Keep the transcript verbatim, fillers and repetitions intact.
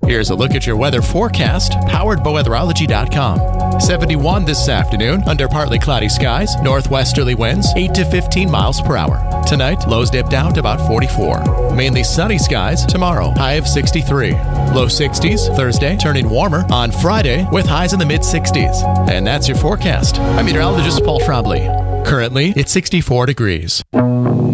Here's a look at your weather forecast, powered by weatherology dot com. seventy-one this afternoon, under partly cloudy skies, northwesterly winds, eight to fifteen miles per hour. Tonight, lows dip down to about forty-four. Mainly sunny skies tomorrow, high of sixty-three. Low sixties Thursday, turning warmer on Friday with highs in the mid-sixties. And that's your forecast. I'm meteorologist Paul Trombley. Currently, it's sixty-four degrees.